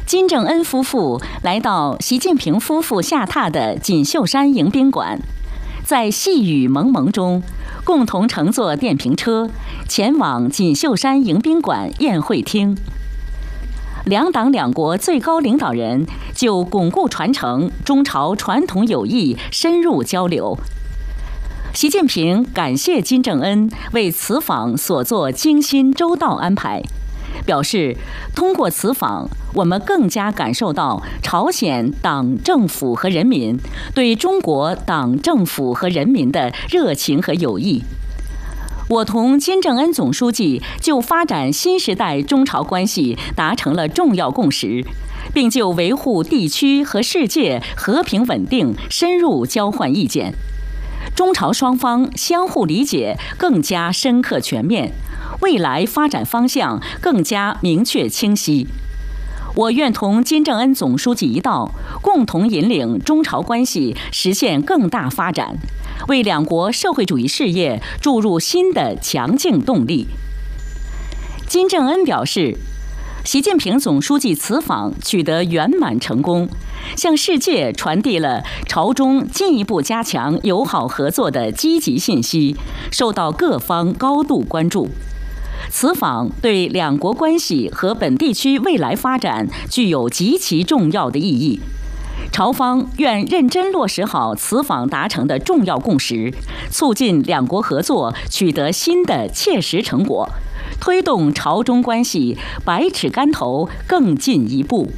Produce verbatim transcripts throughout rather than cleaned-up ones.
金正恩夫妇来到习近平夫妇下榻的锦绣山迎宾馆，在细雨蒙蒙中，共同乘坐电瓶车前往锦绣山迎宾馆宴会厅。两党两国最高领导人就巩固传承中朝传统友谊深入交流。习近平感谢金正恩为此访所做精心周到安排，表示通过此访，我们更加感受到朝鲜党政府和人民对中国党政府和人民的热情和友谊。我同金正恩总书记就发展新时代中朝关系达成了重要共识，并就维护地区和世界和平稳定深入交换意见。中朝双方相互理解更加深刻全面，未来发展方向更加明确清晰。我愿同金正恩总书记一道，共同引领中朝关系实现更大发展，为两国社会主义事业注入新的强劲动力。金正恩表示，习近平总书记此访取得圆满成功，向世界传递了朝中进一步加强友好合作的积极信息，受到各方高度关注。此访对两国关系和本地区未来发展具有极其重要的意义。朝方愿认真落实好此访达成的重要共识，促进两国合作取得新的切实成果，推动朝中关系百尺竿头更进一步。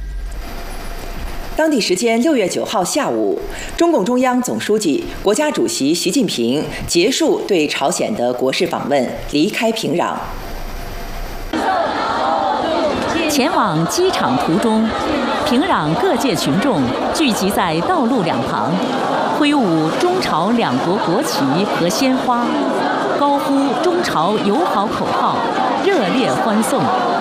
当地时间六月九号下午，中共中央总书记、国家主席习近平结束对朝鲜的国事访问，离开平壤。 前往机场途中，平壤各界群众聚集在道路两旁，挥舞中朝两国国旗和鲜花，高呼中朝友好口号，热烈欢送。